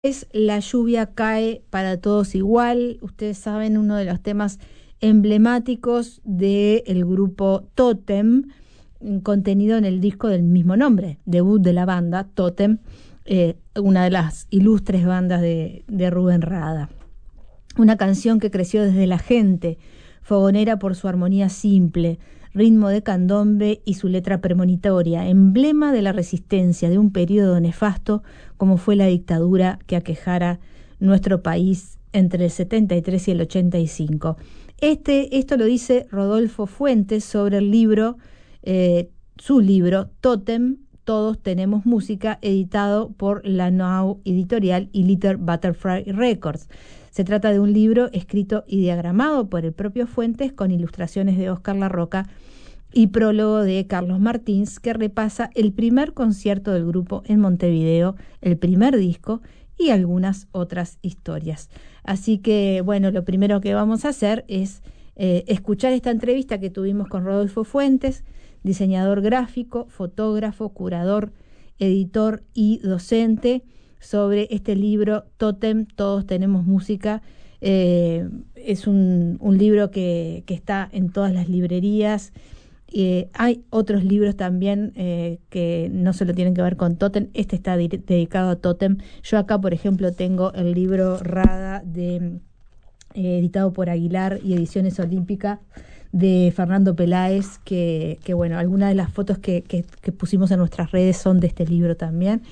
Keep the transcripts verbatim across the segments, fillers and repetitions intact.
Es La lluvia cae para todos igual. Ustedes saben, uno de los temas emblemáticos del grupo Totem, contenido en el disco del mismo nombre, debut de la banda, Totem, eh, una de las ilustres bandas de, de Rubén Rada. Una canción que creció desde la gente, fogonera por su armonía simple, ritmo de candombe y su letra premonitoria, emblema de la resistencia de un periodo nefasto como fue la dictadura que aquejara nuestro país entre el setenta y tres y el ochenta y cinco. Este, esto lo dice Rodolfo Fuentes sobre el libro, eh, su libro Totem, Todos Tenemos Música, editado por la Now Editorial y Little Butterfly Records. Se trata de un libro escrito y diagramado por el propio Fuentes con ilustraciones de Óscar Larroca y prólogo de Carlos Martins, que repasa el primer concierto del grupo en Montevideo, el primer disco y algunas otras historias. Así que, bueno, lo primero que vamos a hacer es eh, escuchar esta entrevista que tuvimos con Rodolfo Fuentes, diseñador gráfico, fotógrafo, curador, editor y docente, sobre este libro Totem, Todos Tenemos Música. Eh, es un, un libro que, que está en todas las librerías. Eh, hay otros libros también eh, que no solo tienen que ver con Totem. Este está de- dedicado a Totem. Yo acá, por ejemplo, tengo el libro Rada, de, eh, editado por Aguilar y Ediciones Olímpica, de Fernando Peláez, que, que bueno, algunas de las fotos que, que, que pusimos en nuestras redes son de este libro también.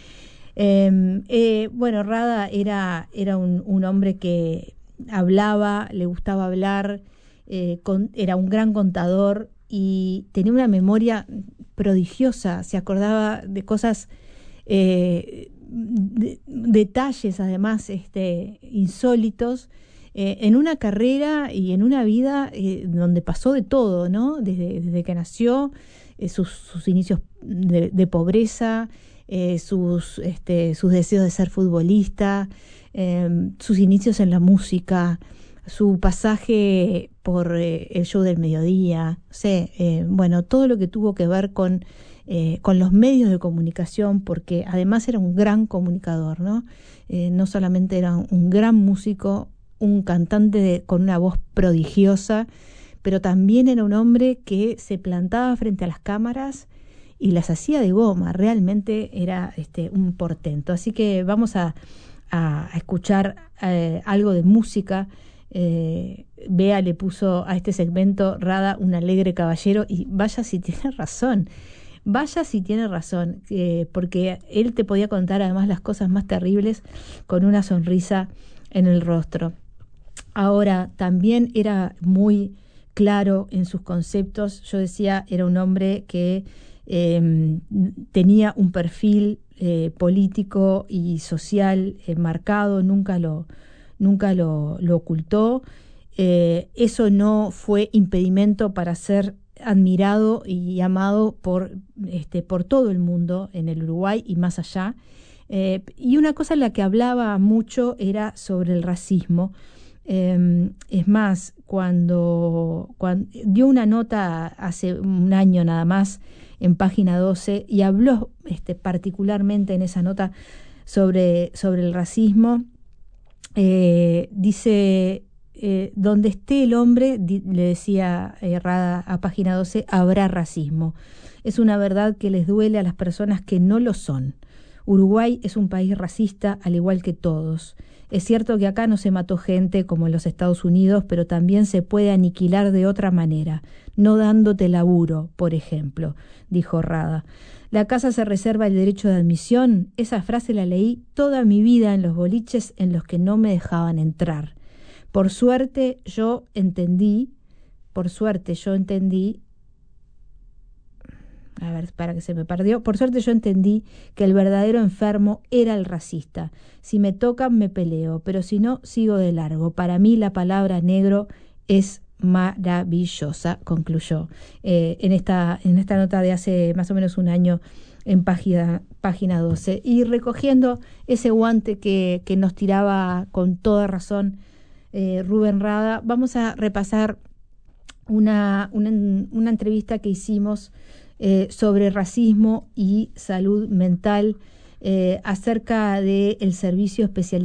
Eh, eh, bueno, Rada era, era un, un hombre que hablaba, le gustaba hablar, eh, con, era un gran contador y tenía una memoria prodigiosa, se acordaba de cosas, eh, de, detalles además este, insólitos, eh, en una carrera y en una vida eh, donde pasó de todo, ¿no? Desde, desde que nació, eh, sus, sus inicios de, de pobreza, Eh, sus, este, sus deseos de ser futbolista, eh, sus inicios en la música, su pasaje por eh, el show del mediodía, no sé, eh, bueno, todo lo que tuvo que ver con, eh, con los medios de comunicación, porque además era un gran comunicador, ¿no? Eh, no solamente era un gran músico, un cantante de, con una voz prodigiosa, pero también era un hombre que se plantaba frente a las cámaras y las hacía de goma. Realmente era este, un portento. Así que vamos a, a, a escuchar eh, algo de música. Eh, Bea le puso a este segmento, Rada, un alegre caballero, y vaya si tiene razón, vaya si tiene razón, eh, porque él te podía contar además las cosas más terribles con una sonrisa en el rostro. Ahora, también era muy claro en sus conceptos. Yo decía, era un hombre que Eh, tenía un perfil eh, político y social eh, marcado, nunca lo, nunca lo, lo ocultó. Eh, eso no fue impedimento para ser admirado y amado por, este, por todo el mundo en el Uruguay y más allá. Eh, y una cosa en la que hablaba mucho era sobre el racismo. Eh, es más, cuando, cuando dio una nota hace un año nada más en Página doce y habló este, particularmente en esa nota sobre, sobre el racismo, eh, dice, eh, donde esté el hombre, di, le decía eh, Rada a Página doce, habrá racismo. Es una verdad que les duele a las personas que no lo son. Uruguay es un país racista al igual que todos. Es cierto que acá no se mató gente como en los Estados Unidos, pero también se puede aniquilar de otra manera, no dándote laburo, por ejemplo, dijo Rada. La casa se reserva el derecho de admisión. Esa frase la leí toda mi vida en los boliches en los que no me dejaban entrar. Por suerte yo entendí, por suerte yo entendí, a ver, para que se me perdió. Por suerte yo entendí que el verdadero enfermo era el racista. Si me tocan, me peleo, pero si no, sigo de largo. Para mí la palabra negro es maravillosa, concluyó eh, en, esta, en esta nota de hace más o menos un año en página, página doce. Y recogiendo ese guante que, que nos tiraba con toda razón eh, Rubén Rada, vamos a repasar una, una, una entrevista que hicimos Eh, sobre racismo y salud mental, eh, acerca del servicio especializado